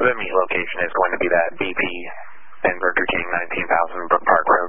The meet location is going to be that BP and Burger King, 19,000 Brook Park Road.